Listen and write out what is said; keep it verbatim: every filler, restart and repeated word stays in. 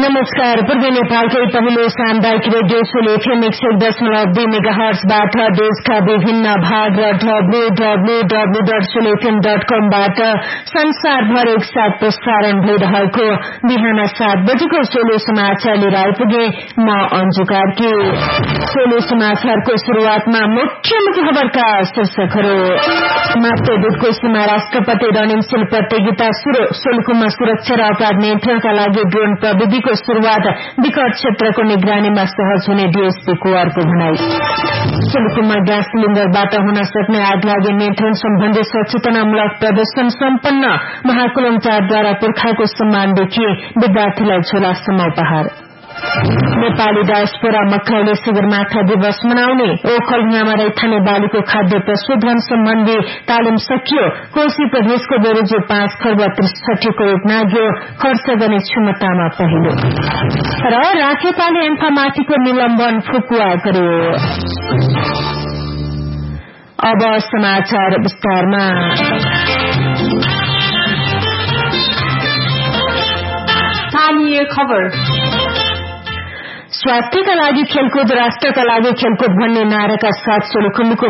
नमस्कार। पूर्वी नेपालकै पहिलो सामुदायिक रेडियो सोल एफएम एक सय दशमलव दुई मेगाहर्जबाट देशका विभिन्न भाग र W W W dot sole FM dot कमबाट संसारभर एकसाथ प्रसारण भइरहेको बिहान सात बजेको सोलो समाचार लिएर आइपुगे म अन्जु कार्की। सोलो समाचारको शुरूआतमा मुख्य मुख्य खबरका शीर्षकहरू। मातृ दूधको सीमा राष्ट्रपति रणिमशील प्रतियोगिता सोलुखुम्मा सुरक्षा र अपराध नियन्त्रणका लागि ड्रोन प्रविधिको शुरूआत विकट क्षेत्रको निगरानीमा सहज हुने डीएसपीको अर्को भनाई। सोलुखुम्मा ग्यास सिलिण्डरबाट हुन सक्ने आगलागी नियन्त्रण सम्बन्धी सचेतनामूलक प्रदर्शन सम्पन्न। महाकुलम चारद्वारा पुर्खाको सम्मानदेखि विद्यार्थीलाई झोलासम्म उपहार। नेपाली डायस्पोरा मक्काले सगरमाथा दिवस मनाउने। ओखलढुङ्गामा रैथाने बालीको खाद्य प्रशोधन सम्बन्धी तालिम सकियो। कोशी प्रदेशको बेरोजो पाँच खर्ब त्रिसठी करोड़ नाग्यो। खर्च गर्ने क्षमतामा पहिलो। र राखेपाले एम्फामाथिको निलम्बन फुकुवा गर्यो। अब समाचार विस्तारमा। स्थानीय खबर। स्वास्थ्यका लागि खेलकुद, राष्ट्रका लागि खेलकुद भन्ने नाराका साथ सोलुखुम्बुको